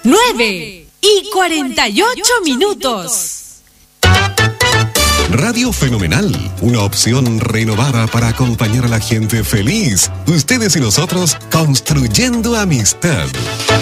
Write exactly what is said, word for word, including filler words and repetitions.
nueve y cuarenta y ocho minutos. Radio Fenomenal, una opción renovada para acompañar a la gente feliz. Ustedes y nosotros construyendo amistad.